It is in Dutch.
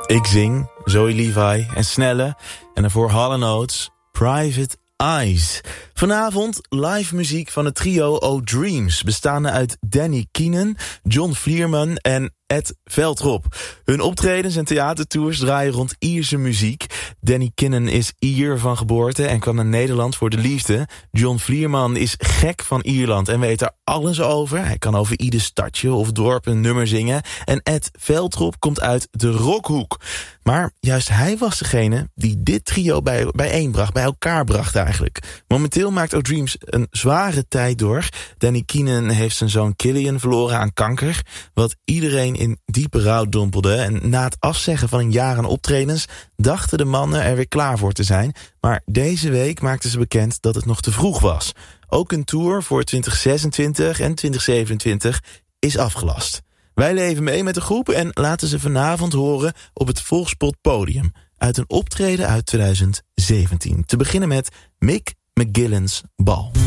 Ik Zing, Zoe Levi en Snelle. En daarvoor Hall & Oates, Private Eyes. Vanavond live muziek van het trio O'Dreams, bestaande uit Danny Keenan, John Vlierman en Ed Veldrop. Hun optredens en theatertours draaien rond Ierse muziek. Danny Keenan is Ier van geboorte en kwam naar Nederland voor de liefde. John Vlierman is gek van Ierland en weet er alles over. Hij kan over ieder stadje of dorp een nummer zingen. En Ed Veldrop komt uit de rockhoek. Maar juist hij was degene die dit trio bijeenbracht, bij elkaar bracht eigenlijk. Momenteel maakt O'Dreams een zware tijd door. Danny Keenan heeft zijn zoon Killian verloren aan kanker, wat iedereen in diepe rouw dompelde. En na het afzeggen van een jaar aan optredens dachten de mannen er weer klaar voor te zijn. Maar deze week maakten ze bekend dat het nog te vroeg was. Ook een tour voor 2026 en 2027 is afgelast. Wij leven mee met de groep en laten ze vanavond horen op het Volkspot Podium uit een optreden uit 2017. Te beginnen met Mick McGillen's Bal.